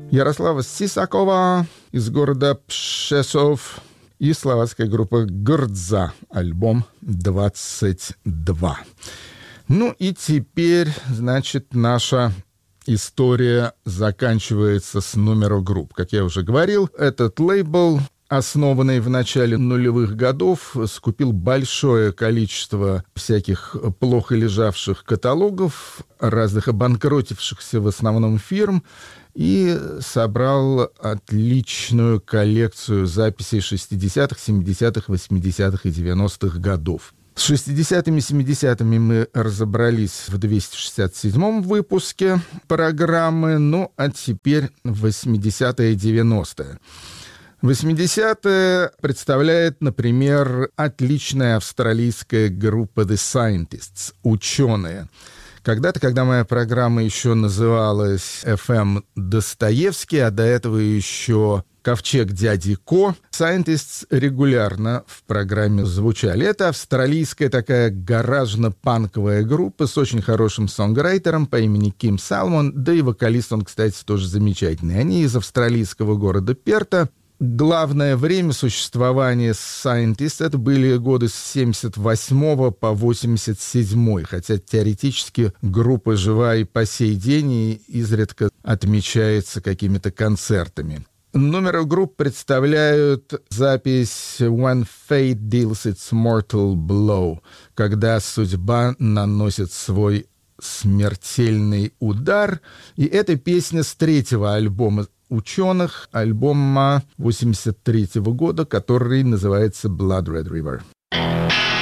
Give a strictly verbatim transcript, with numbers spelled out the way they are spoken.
Ярослава Сисакова из города Пшесов и словацкая группа Грдза, альбом двадцать два. Ну и теперь, значит, наша история заканчивается с номера групп. Как я уже говорил, этот лейбл, основанный в начале нулевых годов, скупил большое количество всяких плохо лежавших каталогов, разных обанкротившихся в основном фирм, и собрал отличную коллекцию записей шестидесятых, семидесятых, восьмидесятых и девяностых годов. С шестидесятыми, семидесятыми мы разобрались в двести шестьдесят седьмом выпуске программы, ну а теперь восьмидесятые и девяностые. восьмидесятые представляет, например, отличная австралийская группа The Scientists, ученые. Когда-то, когда моя программа еще называлась эф эм Достоевский, а до этого еще Ковчег дяди Ко, Scientists регулярно в программе звучали. Это австралийская такая гаражно-панковая группа с очень хорошим сонграйтером по имени Ким Салмон, да и вокалист он, кстати, тоже замечательный. Они из австралийского города Перта. Главное время существования Scientists — это были годы с семьдесят восьмого по восемьдесят седьмой, хотя теоретически группа жива и по сей день и изредка отмечается какими-то концертами. Номер групп представляют запись «When Fate Deals Its Mortal Blow», когда судьба наносит свой смертельный удар. И эта песня с третьего альбома ученых, альбома восемьдесят третьего года, который называется «Blood Red River».